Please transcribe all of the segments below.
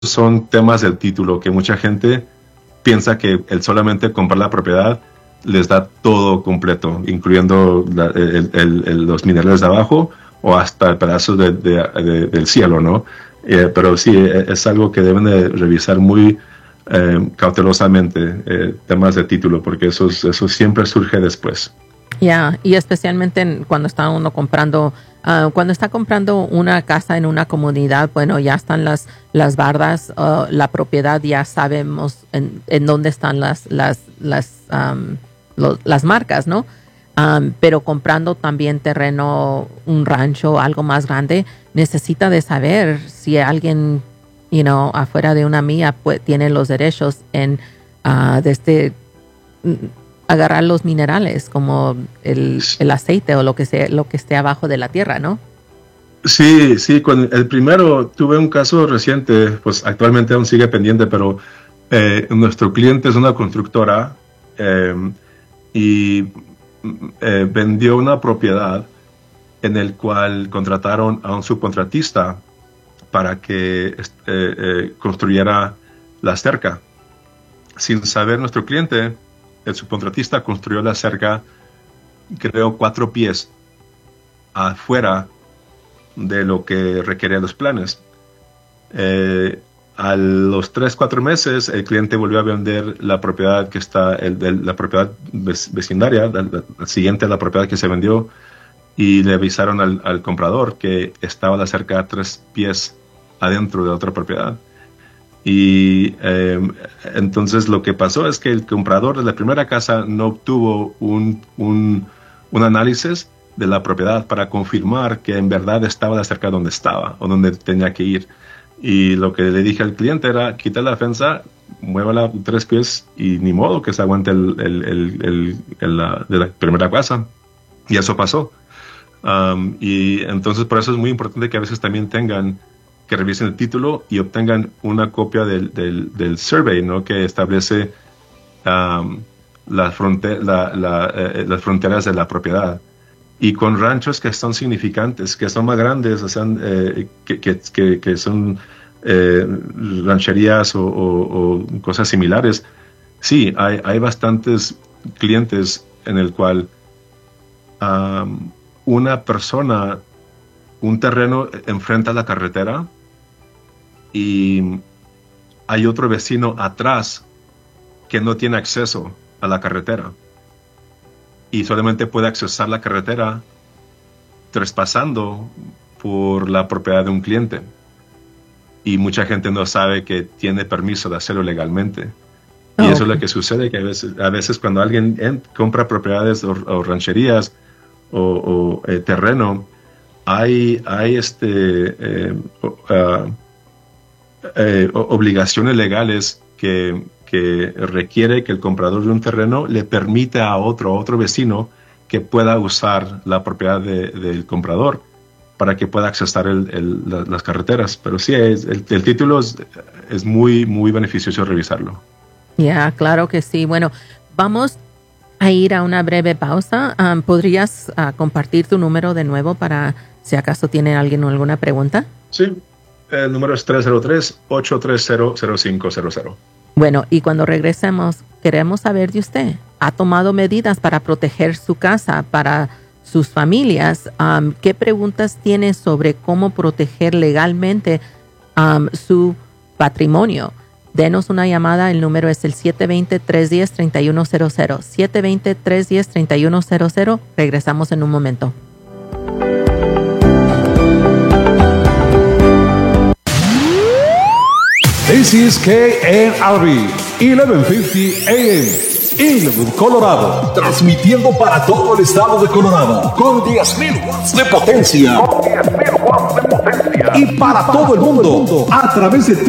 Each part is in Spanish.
son temas del título, que mucha gente piensa que el solamente comprar la propiedad les da todo completo, incluyendo los minerales de abajo o hasta pedazos del cielo, ¿no? Pero sí, es algo que deben de revisar muy cautelosamente, temas de título, porque eso siempre surge después. Ya, y especialmente cuando está uno comprando, cuando está comprando una casa en una comunidad, bueno, ya están las bardas, la propiedad, ya sabemos en dónde están las marcas, ¿no? Pero comprando también terreno, un rancho, algo más grande, necesita de saber si alguien, afuera de una milla tiene los derechos en agarrar los minerales como el aceite o lo que esté abajo de la tierra, ¿no? Sí, con el primero tuve un caso reciente, pues actualmente aún sigue pendiente, pero nuestro cliente es una constructora y vendió una propiedad en el cual contrataron a un subcontratista para que construyera la cerca. Sin saber nuestro cliente, el subcontratista construyó la cerca, creo, 4 pies afuera de lo que requerían los planes. A los 3-4 meses, el cliente volvió a vender la propiedad que está, la propiedad vecindaria, la siguiente a la propiedad que se vendió, y le avisaron al comprador que estaba la cerca 3 pies adentro de otra propiedad. Y entonces lo que pasó es que el comprador de la primera casa no obtuvo un análisis de la propiedad para confirmar que en verdad estaba la cerca donde estaba o donde tenía que ir. Y lo que le dije al cliente era: quita la fensa, muévala 3 pies y ni modo que se aguante de la primera casa. Y eso pasó. Y entonces por eso es muy importante que a veces también que revisen el título y obtengan una copia del survey, ¿no? Que establece las fronteras de la propiedad. Y con ranchos que son significantes, que son más grandes, o sea, que son rancherías o cosas similares, sí, hay bastantes clientes en el cual una persona, un terreno enfrenta a la carretera y hay otro vecino atrás que no tiene acceso a la carretera y solamente puede accesar la carretera traspasando por la propiedad de un cliente. Y mucha gente no sabe que tiene permiso de hacerlo legalmente. Y eso es lo que sucede, que a veces cuando alguien compra propiedades o rancherías o terreno, hay obligaciones legales que requiere que el comprador de un terreno le permita a otro vecino que pueda usar la propiedad del comprador para que pueda accesar las carreteras. Pero sí, el título es muy, muy beneficioso revisarlo. Ya, claro que sí. Bueno, vamos a ir a una breve pausa. ¿Podrías compartir tu número de nuevo para si acaso tiene alguien alguna pregunta? Sí, el número es 303-830-0500. Bueno, y cuando regresemos, queremos saber de usted. ¿Ha tomado medidas para proteger su casa, para sus familias? ¿Qué preguntas tiene sobre cómo proteger legalmente su patrimonio? Denos una llamada, el número es el 720-310-3100. 720-310-3100. Regresamos en un momento. This is KNRB 1150 AM, Inglewood, Colorado, transmitiendo para todo el estado de Colorado con 10,000 watts de potencia. Y para todo el mundo a través de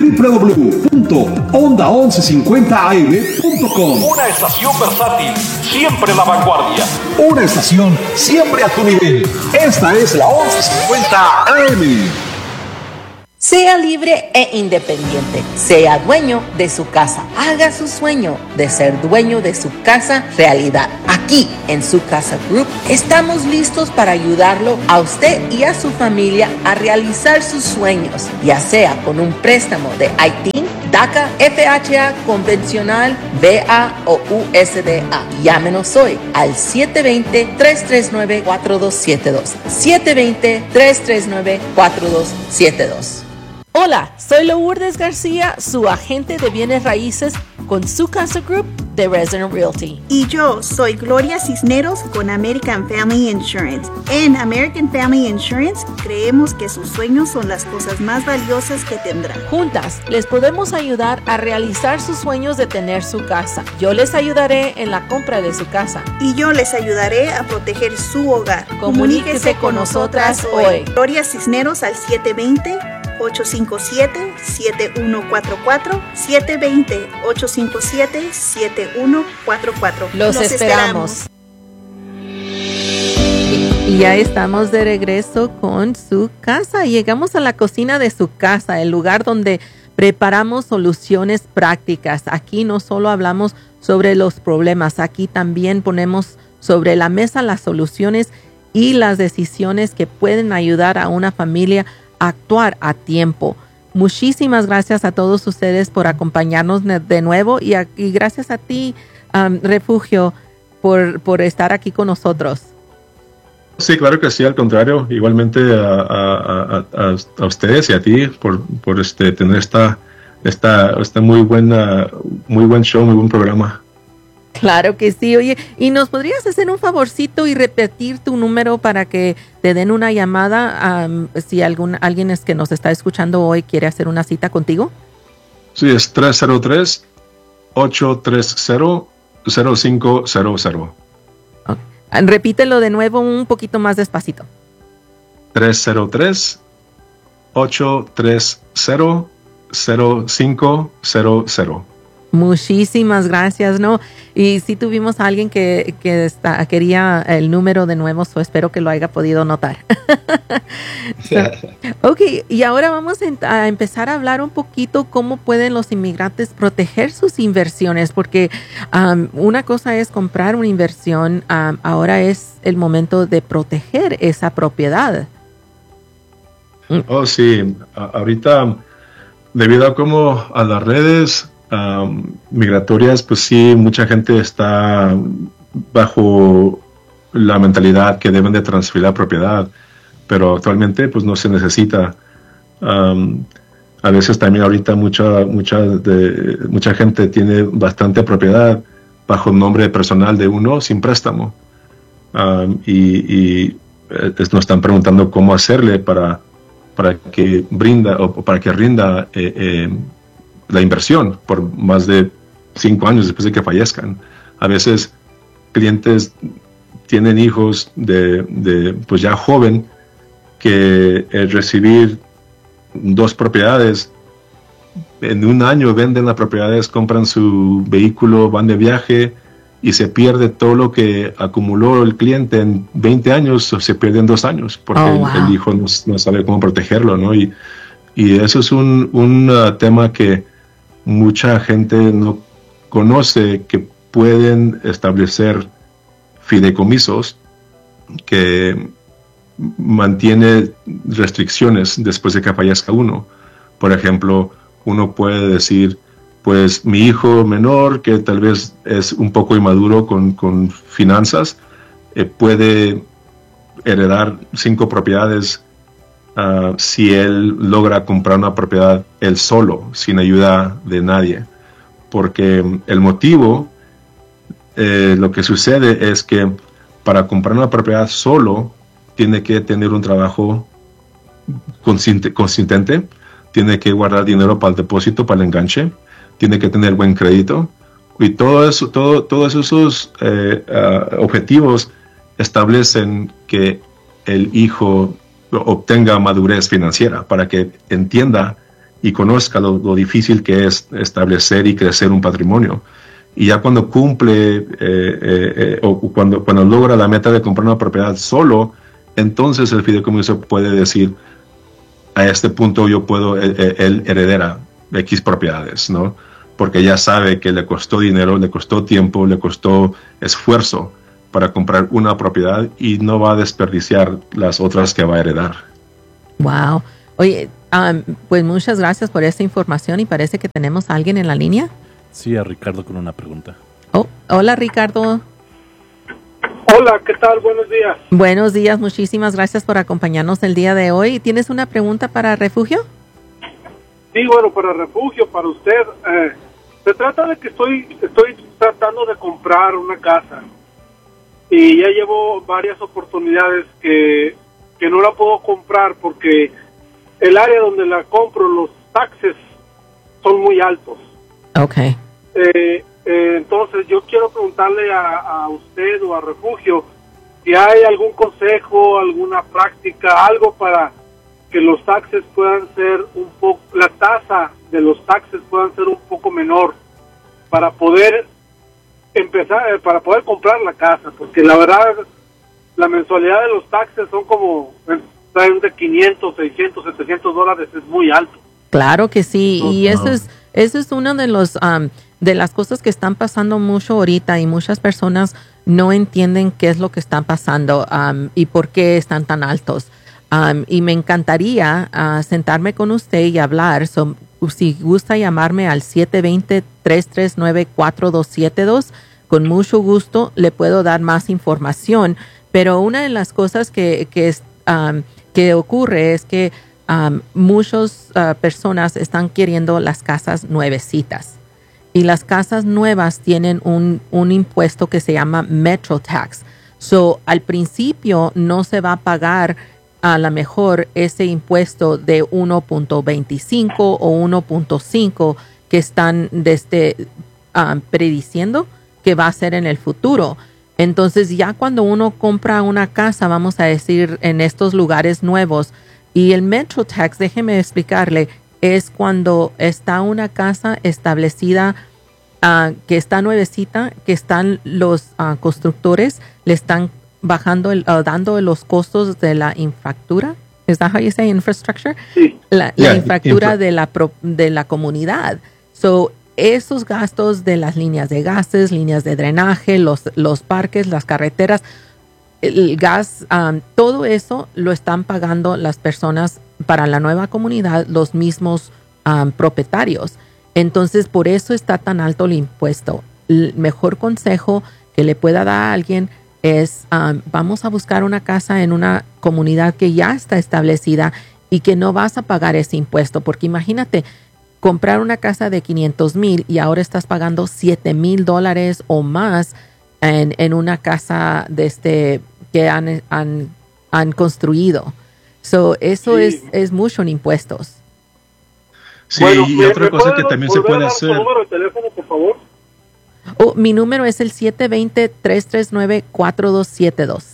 www.onda1150am.com. Una estación versátil, siempre a la vanguardia. Una estación siempre a tu nivel. Esta es la 1150 AM. Sea libre e independiente. Sea dueño de su casa. Haga su sueño de ser dueño de su casa realidad. Aquí, en Su Casa Group, estamos listos para ayudarlo a usted y a su familia a realizar sus sueños, ya sea con un préstamo de ITIN, DACA, FHA, convencional, VA o USDA. Llámenos hoy al 720-339-4272. 720-339-4272. Hola, soy Lourdes García, su agente de bienes raíces con Su Casa Group de Resident Realty. Y yo soy Gloria Cisneros con American Family Insurance. En American Family Insurance creemos que sus sueños son las cosas más valiosas que tendrán. Juntas les podemos ayudar a realizar sus sueños de tener su casa. Yo les ayudaré en la compra de su casa. Y yo les ayudaré a proteger su hogar. Comuníquese con nosotras hoy. Gloria Cisneros al 720-857-7144, 720-857-7144. Los esperamos. Y ya estamos de regreso con Su Casa. Llegamos a la cocina de su casa, el lugar donde preparamos soluciones prácticas. Aquí no solo hablamos sobre los problemas, aquí también ponemos sobre la mesa las soluciones y las decisiones que pueden ayudar a una familia a actuar a tiempo. Muchísimas gracias a todos ustedes por acompañarnos de nuevo y gracias a ti, Refugio, por estar aquí con nosotros. Sí, claro que sí, al contrario, igualmente a ustedes y a ti por tener esta muy buen show, muy buen programa. Claro que sí. Oye, ¿y nos podrías hacer un favorcito y repetir tu número para que te den una llamada si alguien es que nos está escuchando hoy quiere hacer una cita contigo? Sí, es 303-830-0500. Okay. Repítelo de nuevo un poquito más despacito. 303-830-0500. Muchísimas gracias, ¿no? Y sí tuvimos a alguien que quería el número de nuevo, espero que lo haya podido notar. Ok, y ahora vamos a empezar a hablar un poquito cómo pueden los inmigrantes proteger sus inversiones, porque una cosa es comprar una inversión, ahora es el momento de proteger esa propiedad. Oh, sí, ahorita debido a cómo a las redes migratorias, pues sí, mucha gente está bajo la mentalidad que deben de transferir la propiedad, pero actualmente pues no se necesita. A veces también ahorita mucha gente tiene bastante propiedad bajo el nombre personal de uno sin préstamo, y nos están preguntando cómo hacerle para que rinda la inversión por más de 5 años después de que fallezcan. A veces clientes tienen hijos de pues ya joven que recibir 2 propiedades en un año venden las propiedades, compran su vehículo, van de viaje y se pierde todo lo que acumuló el cliente en 20 años, se pierde en 2 años porque el hijo no sabe cómo protegerlo, ¿no? Y eso es un tema que mucha gente no conoce, que pueden establecer fideicomisos que mantiene restricciones después de que fallezca uno. Por ejemplo, uno puede decir, pues mi hijo menor, que tal vez es un poco inmaduro con finanzas, puede heredar 5 propiedades si él logra comprar una propiedad él solo, sin ayuda de nadie. Porque el motivo, lo que sucede es que para comprar una propiedad solo, tiene que tener un trabajo consistente, tiene que guardar dinero para el depósito, para el enganche, tiene que tener buen crédito, y todos esos objetivos establecen que el hijo obtenga madurez financiera para que entienda y conozca lo difícil que es establecer y crecer un patrimonio. Y ya cuando cumple o cuando logra la meta de comprar una propiedad solo, entonces el fideicomiso puede decir, a este punto yo puedo, él heredera X propiedades, ¿no? Porque ya sabe que le costó dinero, le costó tiempo, le costó esfuerzo para comprar una propiedad y no va a desperdiciar las otras que va a heredar. Wow. Oye, pues muchas gracias por esta información y parece que tenemos a alguien en la línea. Sí, a Ricardo con una pregunta. Oh, hola Ricardo. Hola, ¿qué tal? Buenos días. Buenos días, muchísimas gracias por acompañarnos el día de hoy. ¿Tienes una pregunta para Refugio? Sí, bueno, para Refugio, para usted. Se trata de que estoy tratando de comprar una casa y ya llevo varias oportunidades que no la puedo comprar porque el área donde la compro, los taxes son muy altos. Okay. Entonces yo quiero preguntarle a usted o a Refugio si hay algún consejo, alguna práctica, algo para que los taxes puedan ser un poco, la tasa de los taxes puedan ser un poco menor para poder empezar, para poder comprar la casa, porque la verdad la mensualidad de los taxes son como de 500, 600, 700 dólares, es muy alto. Claro que sí, y eso es uno de los de las cosas que están pasando mucho ahorita y muchas personas no entienden qué es lo que está pasando y por qué están tan altos. Y me encantaría sentarme con usted y hablar. Si gusta llamarme al 720-339-4272, con mucho gusto le puedo dar más información. Pero una de las cosas que ocurre es que muchas personas están queriendo las casas nuevecitas. Y las casas nuevas tienen un impuesto que se llama Metro Tax. So, al principio no se va a pagar a lo mejor ese impuesto de 1.25 o 1.5 que están prediciendo que va a ser en el futuro. Entonces ya cuando uno compra una casa, vamos a decir, en estos lugares nuevos, y el Metro Tax, déjeme explicarle, es cuando está una casa establecida que está nuevecita, que están los constructores, le están bajando, dando los costos de la infraestructura. ¿Es that how you say infrastructure? Sí. La infraestructura de la comunidad. So, esos gastos de las líneas de gases, líneas de drenaje, los parques, las carreteras, el gas, todo eso lo están pagando las personas para la nueva comunidad, los mismos propietarios. Entonces, por eso está tan alto el impuesto. El mejor consejo que le pueda dar a alguien es vamos a buscar una casa en una comunidad que ya está establecida y que no vas a pagar ese impuesto, porque imagínate comprar una casa de 500,000 y ahora estás pagando $7,000 o más en una casa que han construido. So, eso sí. es mucho en impuestos. Sí, bueno, y otra cosa que también se puede hacer. ¿Tu número de teléfono, por favor? Mi número es el 720-339-4272.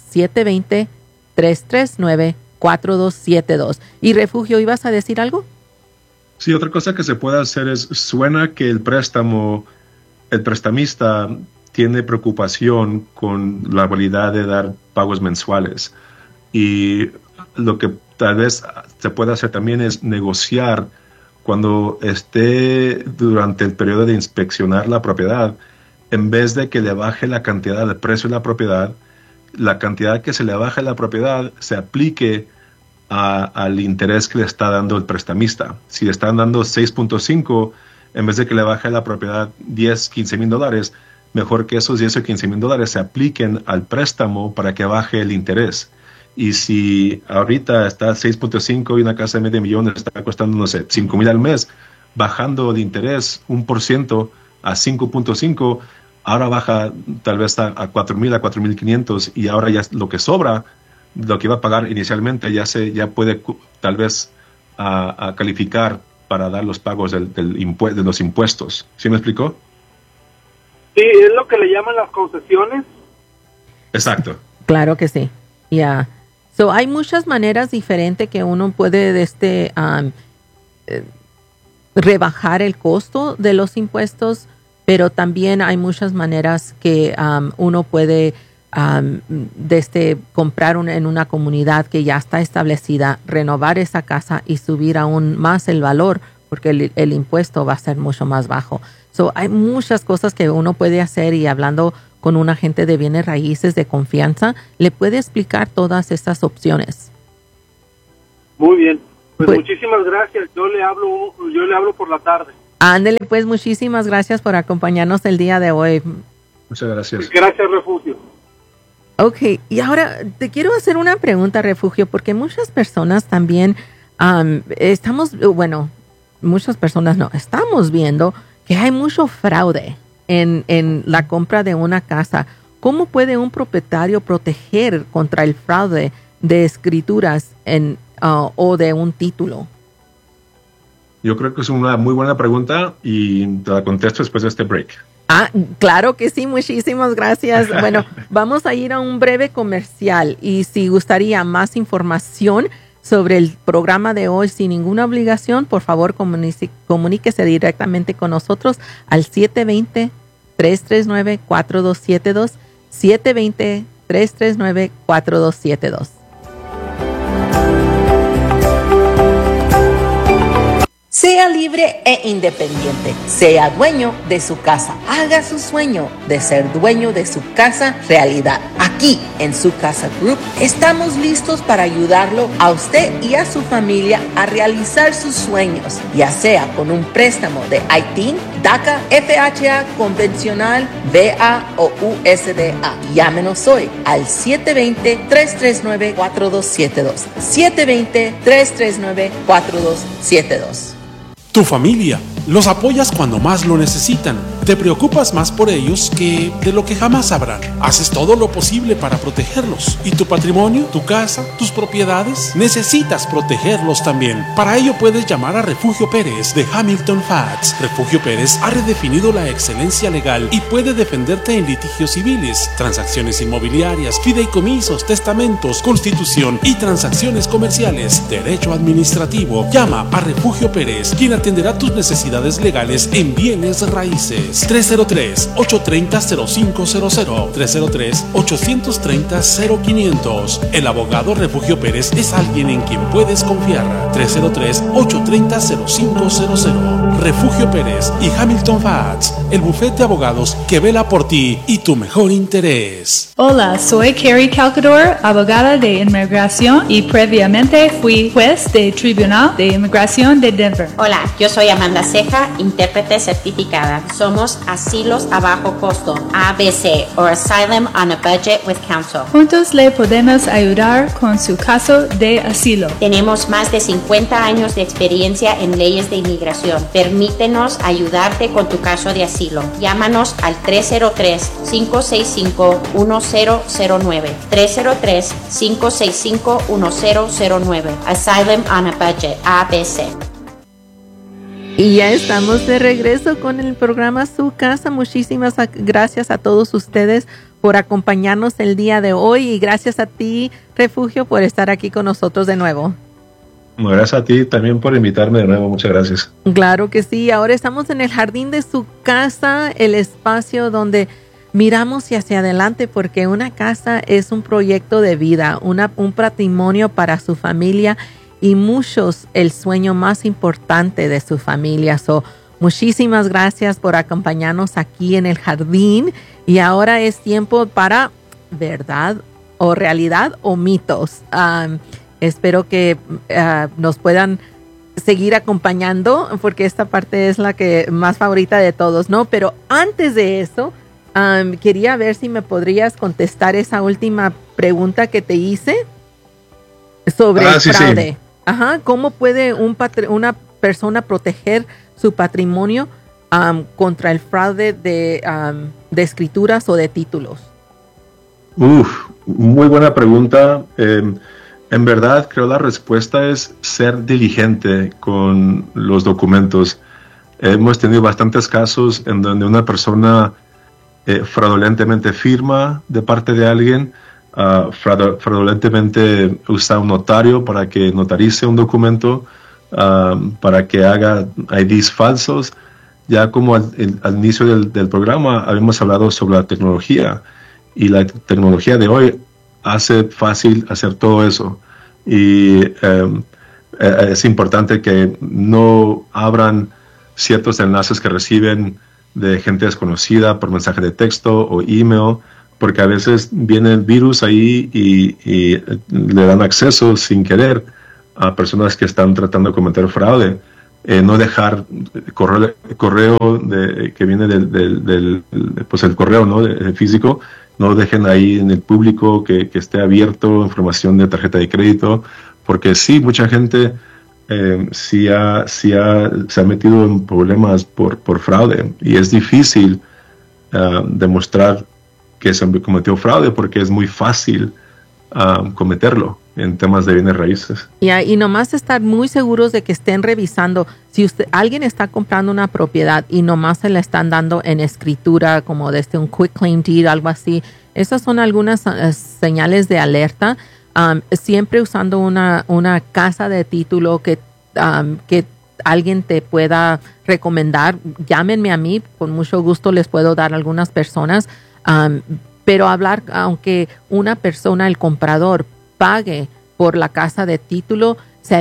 720-339-4272. Y Refugio, ¿ibas a decir algo? Sí, otra cosa que se puede hacer es, suena que el prestamista tiene preocupación con la habilidad de dar pagos mensuales. Y lo que tal vez se puede hacer también es negociar cuando esté durante el periodo de inspeccionar la propiedad, en vez de que le baje la cantidad del precio de la propiedad, la cantidad que se le baje a la propiedad se aplique al interés que le está dando el prestamista. Si le están dando 6.5, en vez de que le baje la propiedad $10,000, $15,000, mejor que esos $10,000 o $15,000 se apliquen al préstamo para que baje el interés. Y si ahorita está 6.5 y una casa de $500,000 está costando, no sé, $5,000 al mes, bajando el interés 1% a 5.5, ahora baja tal vez a 4,000, a 4,500, y ahora ya lo que sobra, lo que iba a pagar inicialmente, ya puede tal vez a calificar para dar los pagos de los impuestos. ¿Sí me explicó? Sí, es lo que le llaman las concesiones. Exacto. Claro que sí. Ya. So, hay muchas maneras diferentes que uno puede rebajar el costo de los impuestos, pero también hay muchas maneras que uno puede desde comprar en una comunidad que ya está establecida, renovar esa casa y subir aún más el valor, porque el impuesto va a ser mucho más bajo. So, hay muchas cosas que uno puede hacer, y hablando con un agente de bienes raíces de confianza, le puede explicar todas estas opciones. Muy bien. Pues muchísimas gracias. Yo le hablo por la tarde. Ándele, pues, muchísimas gracias por acompañarnos el día de hoy. Muchas gracias. Gracias, Refugio. Ok, y ahora te quiero hacer una pregunta, Refugio, porque muchas personas también estamos viendo que hay mucho fraude en la compra de una casa. ¿Cómo puede un propietario proteger contra el fraude de escrituras o de un título? Yo creo que es una muy buena pregunta y te la contesto después de este break. Claro que sí, muchísimas gracias. Bueno, vamos a ir a un breve comercial, y si gustaría más información sobre el programa de hoy sin ninguna obligación, por favor comuníquese directamente con nosotros al 720-339-4272, 720-339-4272. Sea libre e independiente. Sea dueño de su casa. Haga su sueño de ser dueño de su casa realidad. Aquí en Su Casa Group estamos listos para ayudarlo a usted y a su familia a realizar sus sueños, ya sea con un préstamo de ITIN, DACA, FHA, convencional, VA o USDA. Llámenos hoy al 720-339-4272. 720-339-4272. Tu familia. Los apoyas cuando más lo necesitan. Te preocupas más por ellos que de lo que jamás sabrán. Haces todo lo posible para protegerlos. ¿Y tu patrimonio, tu casa, tus propiedades? Necesitas protegerlos también. Para ello puedes llamar a Refugio Pérez de Hamilton Fats. Refugio Pérez ha redefinido la excelencia legal y puede defenderte en litigios civiles, transacciones inmobiliarias, fideicomisos, testamentos, constitución y transacciones comerciales. Derecho administrativo. Llama a Refugio Pérez, quien atenderá tus necesidades legales en bienes raíces. 303-830-0500, 303-830-0500. El abogado Refugio Pérez es alguien en quien puedes confiar. 303-830-0500. Refugio Pérez y Hamilton Fats, el bufete de abogados que vela por ti y tu mejor interés. Hola, soy Carrie Calcador, abogada de inmigración y previamente fui juez del Tribunal de Inmigración de Denver. Hola, yo soy Amanda Ceja, intérprete certificada. Somos Asilos a Bajo Costo, ABC, o Asylum on a Budget with Counsel. Juntos le podemos ayudar con su caso de asilo. Tenemos más de 50 años de experiencia en leyes de inmigración. Permítenos ayudarte con tu caso de asilo. Llámanos al 303-565-1009. 303-565-1009. Asylum on a Budget, ABC. Y ya estamos de regreso con el programa Su Casa. Muchísimas gracias a todos ustedes por acompañarnos el día de hoy, y gracias a ti, Refugio, por estar aquí con nosotros de nuevo. Gracias a ti también por invitarme de nuevo. Muchas gracias. Patrón que sí. Ahora estamos en el jardín de su casa, el espacio donde miramos hacia adelante, porque una casa es un proyecto de vida, un patrimonio para su familia, y muchos el sueño más importante de su familia. Muchísimas gracias por acompañarnos aquí en el jardín, y ahora es tiempo para verdad o realidad o mitos. Espero que nos puedan seguir acompañando, porque esta parte es la que más favorita de todos, ¿no? Pero antes de eso, quería ver si me podrías contestar esa última pregunta que te hice sobre el fraude. Sí. Ajá, ¿cómo puede una persona proteger su patrimonio contra el fraude de escrituras o de títulos? Muy buena pregunta. En verdad, creo la respuesta es ser diligente con los documentos. Hemos tenido bastantes casos en donde una persona fraudulentemente firma de parte de alguien, fraudulentemente usa un notario para que notarice un documento, para que haga IDs falsos. Ya como al inicio del programa habíamos hablado sobre la tecnología, y la tecnología de hoy hace fácil hacer todo eso. Y es importante que no abran ciertos enlaces que reciben de gente desconocida por mensaje de texto o email, porque a veces viene el virus ahí y le dan acceso sin querer a personas que están tratando de cometer fraude. No dejar correo que viene del pues el correo, ¿no? Físico, no dejen ahí en el público que esté abierto información de tarjeta de crédito, porque sí, mucha gente se ha metido en problemas por fraude, y es difícil demostrar que se cometió fraude porque es muy fácil cometerlo en temas de bienes raíces. Y nomás estar muy seguros de que estén revisando. Si alguien está comprando una propiedad y nomás se la están dando en escritura, como un quick claim deed, algo así, esas son algunas señales de alerta. Siempre usando una casa de título que alguien te pueda recomendar. Llámenme a mí, con mucho gusto les puedo dar algunas personas. Pero hablar, aunque una persona, el comprador, pague por la casa de título, se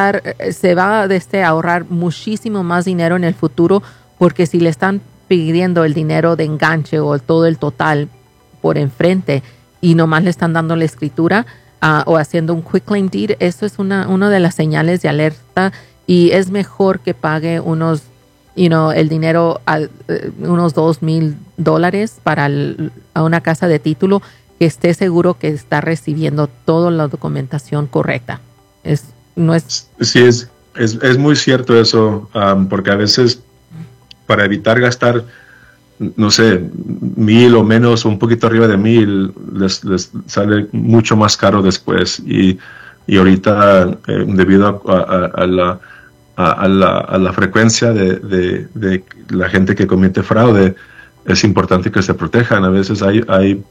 va a ahorrar muchísimo más dinero en el futuro, porque si le están pidiendo el dinero de enganche o todo el total por enfrente y nomás le están dando la escritura o haciendo un quick claim deed, eso es una de las señales de alerta, y es mejor que pague el dinero, unos $2,000 para a una casa de título, que esté seguro que está recibiendo toda la documentación correcta. Sí, es muy cierto eso, porque a veces, para evitar gastar, no sé, 1,000 o menos, o un poquito arriba de 1,000, les sale mucho más caro después, y ahorita debido a la frecuencia de la gente que comete fraude, es importante que se protejan. A veces hay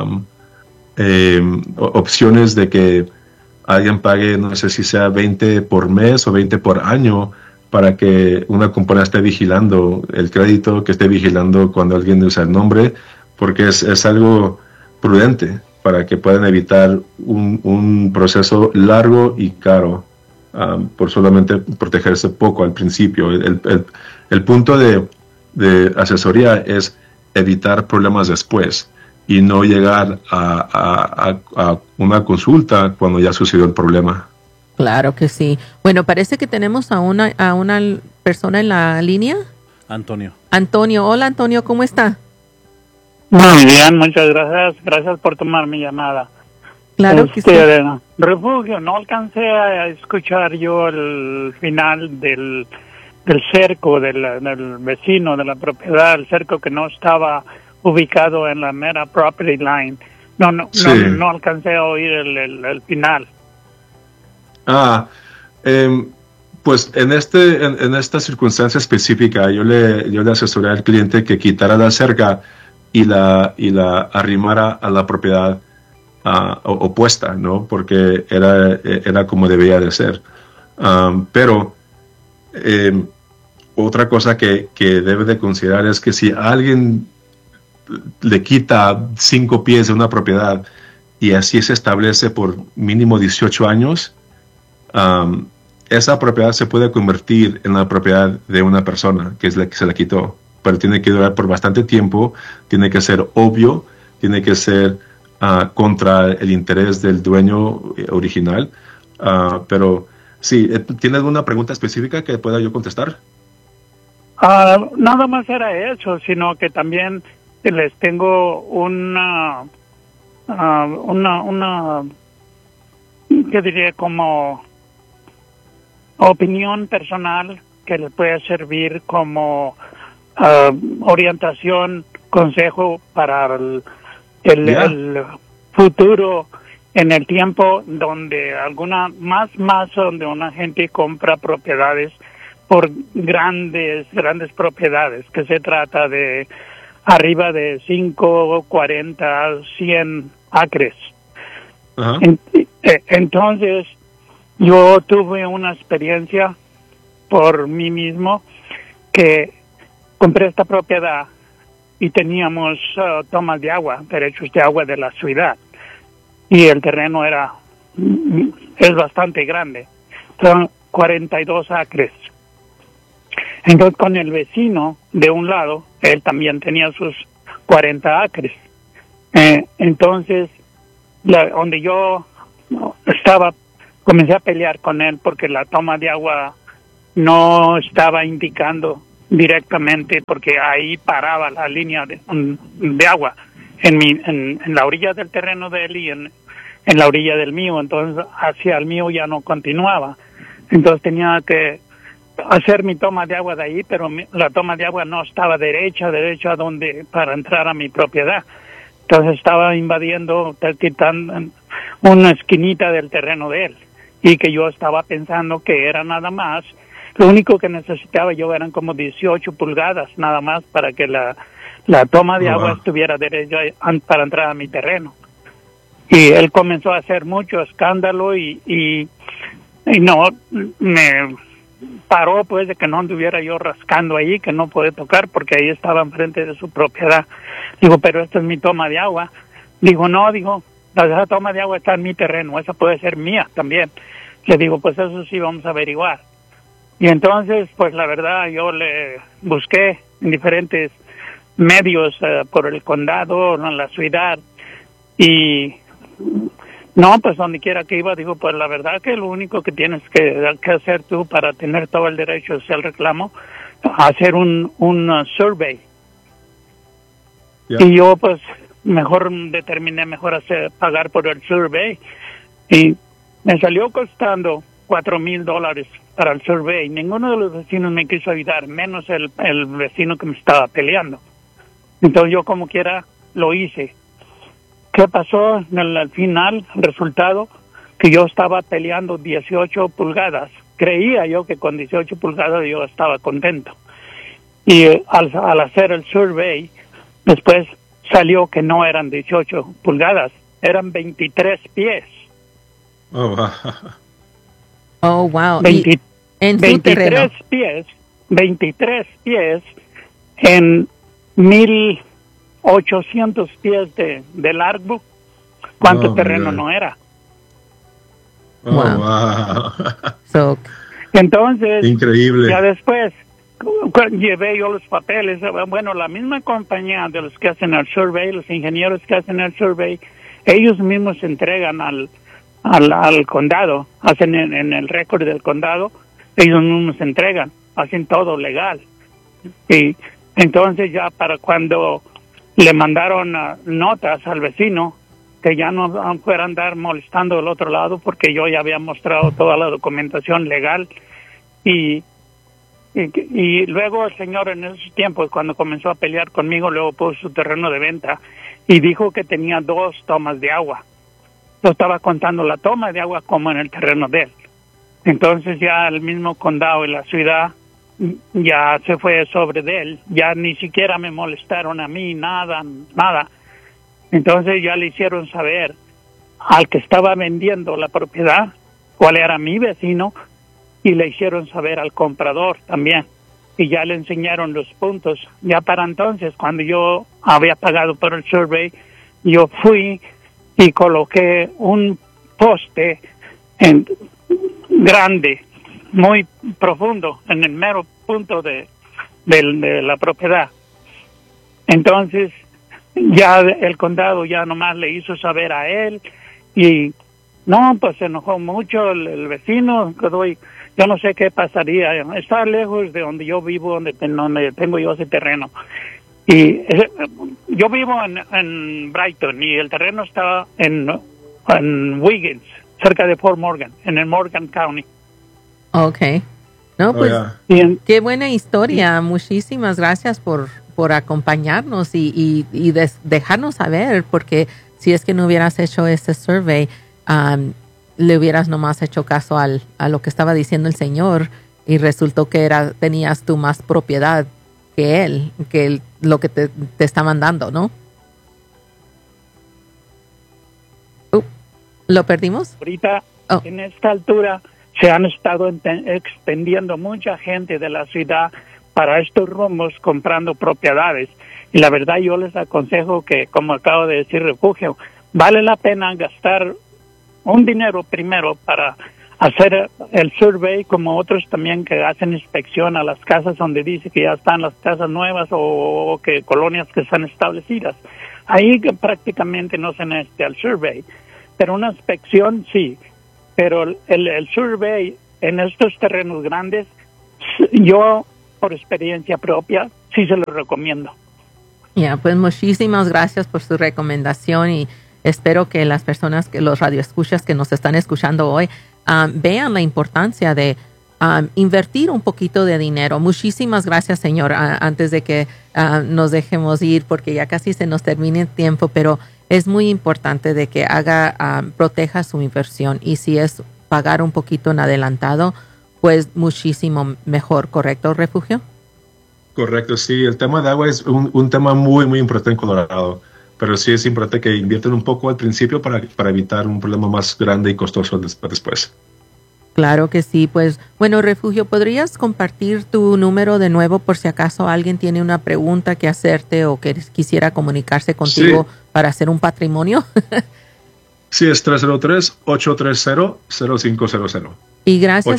opciones de que alguien pague, no sé si sea 20 por mes o 20 por año, para que una compañía esté vigilando el crédito, que esté vigilando cuando alguien usa el nombre, porque es algo prudente para que puedan evitar un proceso largo y caro por solamente protegerse poco al principio. El punto de asesoría es evitar problemas después y no llegar a una consulta cuando ya sucedió el problema. Claro que sí. Bueno, parece que tenemos a una persona en la línea. Antonio. Hola Antonio, ¿cómo está? Muy bien, muchas gracias. Gracias por tomar mi llamada. Claro que sí. Refugio, no alcancé a escuchar yo el final del cerco del vecino de la propiedad, el cerco que no estaba ubicado en la mera property line. No alcancé a oír el final. Pues en esta circunstancia específica, yo le asesoré al cliente que quitara la cerca y la arrimara a la propiedad opuesta, ¿no? Porque era como debía de ser. Pero otra cosa que debe de considerar es que si alguien le quita 5 pies de una propiedad y así se establece por mínimo 18 años, esa propiedad se puede convertir en la propiedad de una persona, que es la que se la quitó, pero tiene que durar por bastante tiempo, tiene que ser obvio, tiene que ser contra el interés del dueño original. Pero sí, ¿tiene alguna pregunta específica que pueda yo contestar? Nada más era eso, sino que también les tengo una ¿qué diría? Como opinión personal que les puede servir como orientación, consejo para el futuro, en el tiempo donde donde una gente compra propiedades por grandes propiedades, que se trata de arriba de 5, 40, 100 acres. Uh-huh. Entonces, yo tuve una experiencia por mí mismo que compré esta propiedad y teníamos tomas de agua, derechos de agua de la ciudad. Y el terreno es bastante grande, son 42 acres. Entonces con el vecino de un lado, él también tenía sus 40 acres. Entonces, donde yo comencé a pelear con él porque la toma de agua no estaba indicando directamente, porque ahí paraba la línea de agua en la orilla del terreno de él y en la orilla del mío. Entonces hacia el mío ya no continuaba, entonces tenía que hacer mi toma de agua de ahí, pero la toma de agua no estaba derecha para entrar a mi propiedad. Entonces estaba invadiendo, quitando una esquinita del terreno de él, y que yo estaba pensando que era nada más, lo único que necesitaba yo eran como 18 pulgadas nada más para que la toma de agua estuviera derecha para entrar a mi terreno. Y él comenzó a hacer mucho escándalo y no me paró pues de que no anduviera yo rascando ahí, que no puede tocar porque ahí estaba enfrente de su propiedad. Digo, pero esta es mi toma de agua. Digo, no, esa toma de agua está en mi terreno, esa puede ser mía también. Le digo, pues eso sí vamos a averiguar. Y entonces, pues la verdad, yo le busqué en diferentes medios por el condado, en la ciudad, y no, pues donde quiera que iba, digo, pues la verdad que lo único que tienes que hacer tú para tener todo el derecho es el reclamo, hacer un survey. Yeah. Y yo pues determiné pagar por el survey, y me salió costando $4,000 para el survey. Ninguno de los vecinos me quiso ayudar, menos el vecino que me estaba peleando. Entonces yo como quiera lo hice. ¿Qué pasó? Al final, el resultado, que yo estaba peleando 18 pulgadas. Creía yo que con 18 pulgadas yo estaba contento. Y al hacer el survey, después salió que no eran 18 pulgadas, eran 23 pies. Oh, wow. Oh, wow. En 23 pies, 23 pies en 1,800 pies de largo. ¿Cuánto terreno no era? Oh, wow. Entonces, increíble. Ya después llevé yo los papeles. Bueno, la misma compañía de los que hacen el survey, los ingenieros que hacen el survey, ellos mismos se entregan al condado, hacen en el récord del condado, ellos mismos se entregan, hacen todo legal. Y entonces ya para cuando le mandaron notas al vecino, que ya no fueran andar molestando del otro lado, porque yo ya había mostrado toda la documentación legal. Y luego el señor en esos tiempos, cuando comenzó a pelear conmigo, luego puso su terreno de venta y dijo que tenía 2 tomas de agua. Yo estaba contando la toma de agua como en el terreno de él. Entonces ya el mismo condado y la ciudad ya se fue sobre de él, ya ni siquiera me molestaron a mí, nada. Entonces ya le hicieron saber al que estaba vendiendo la propiedad cuál era mi vecino, y le hicieron saber al comprador también, y ya le enseñaron los puntos. Ya para entonces, cuando yo había pagado por el survey, yo fui y coloqué un poste grande, muy profundo, en el mero punto de la propiedad. Entonces ya el condado ya nomás le hizo saber a él, y no, pues se enojó mucho el vecino. Yo no sé qué pasaría. Está lejos de donde yo vivo, donde tengo yo ese terreno. Y yo vivo en Brighton, y el terreno está en Wiggins, cerca de Fort Morgan, en el Morgan County. Okay. No, pues, qué buena historia. Muchísimas gracias por acompañarnos y dejarnos saber, porque si es que no hubieras hecho este survey, le hubieras nomás hecho caso a lo que estaba diciendo el señor, y resultó que tenías tú más propiedad que él, lo que te estaban dando, ¿no? ¿Lo perdimos? Ahorita, en esta altura, se han estado extendiendo mucha gente de la ciudad para estos rumbos comprando propiedades. Y la verdad yo les aconsejo que, como acabo de decir Refugio, vale la pena gastar un dinero primero para hacer el survey, como otros también que hacen inspección a las casas donde dice que ya están las casas nuevas o que colonias que están establecidas. Ahí que prácticamente no se necesita el survey, pero una inspección sí. Pero el survey en estos terrenos grandes, yo por experiencia propia sí se lo recomiendo. Pues muchísimas gracias por su recomendación y espero que las personas, que los radioescuchas que nos están escuchando hoy, vean la importancia de invertir un poquito de dinero. Muchísimas gracias, señor. Antes de que nos dejemos ir, porque ya casi se nos termine el tiempo, pero es muy importante de que proteja su inversión, y si es pagar un poquito en adelantado, pues muchísimo mejor, ¿correcto, Refugio? Correcto, sí. El tema de agua es un tema muy, muy importante en Colorado, pero sí es importante que inviertan un poco al principio para evitar un problema más grande y costoso después. Claro que sí. Pues bueno, Refugio, ¿podrías compartir tu número de nuevo por si acaso alguien tiene una pregunta que hacerte o que quisiera comunicarse contigo para hacer un patrimonio? Sí, es 303-830-0500. Y gracias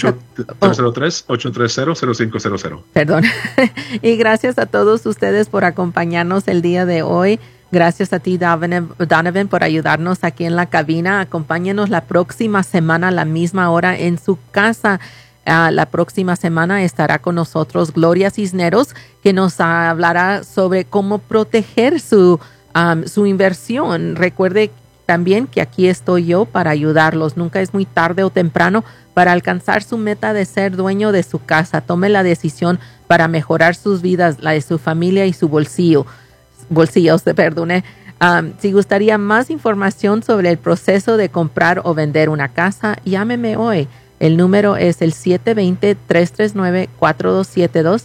303-830-0500. Perdón. Y gracias a todos ustedes por acompañarnos el día de hoy. Gracias a ti, Donovan, por ayudarnos aquí en la cabina. Acompáñenos la próxima semana a la misma hora en su casa. La próxima semana estará con nosotros Gloria Cisneros, que nos hablará sobre cómo proteger su inversión. Recuerde también que aquí estoy yo para ayudarlos. Nunca es muy tarde o temprano para alcanzar su meta de ser dueño de su casa. Tome la decisión para mejorar sus vidas, la de su familia y su bolsillos. Si gustaría más información sobre el proceso de comprar o vender una casa, llámeme hoy. El número es el 720-339-4272,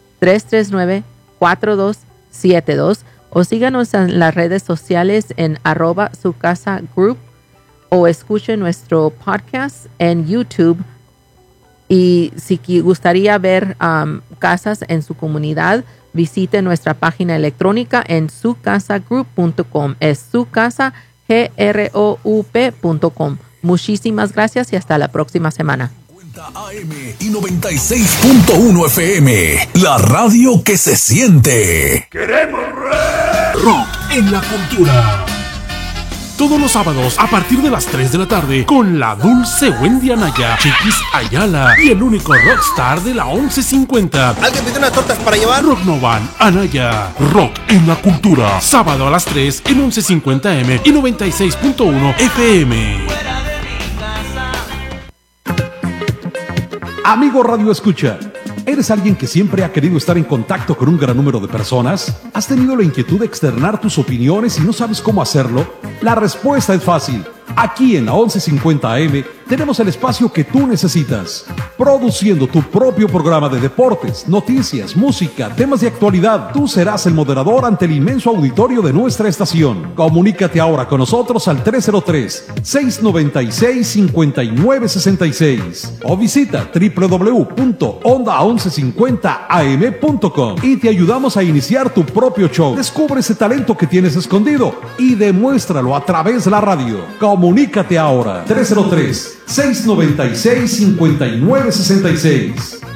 339-4272, o síganos en las redes sociales en @sucasagroup, o escuche nuestro podcast en YouTube. Y si gustaría ver casas en su comunidad, visite nuestra página electrónica en sucasagroup.com. Es sucasagroup.com. Muchísimas gracias y hasta la próxima semana. AM y 96.1 FM, la radio que se siente. ¡Queremos rock en la cultura! Todos los sábados a partir de las 3 de la tarde con la dulce Wendy Anaya, Chiquis Ayala y el único rockstar de la 1150. ¿Alguien pide unas tortas para llevar? Rock Novan Anaya, rock en la cultura. Sábado a las 3 en 1150M y 96.1 FM. Amigo Radio Escucha, ¿eres alguien que siempre ha querido estar en contacto con un gran número de personas? ¿Has tenido la inquietud de externar tus opiniones y no sabes cómo hacerlo? La respuesta es fácil. Aquí en la 1150 AM tenemos el espacio que tú necesitas. Produciendo tu propio programa de deportes, noticias, música, temas de actualidad. Tú serás el moderador ante el inmenso auditorio de nuestra estación. Comunícate ahora con nosotros al 303-696-5966 o visita www.onda1150am.com y te ayudamos a iniciar tu propio show. Descubre ese talento que tienes escondido y demuéstralo a través de la radio. Comunícate ahora. 303-696-5966.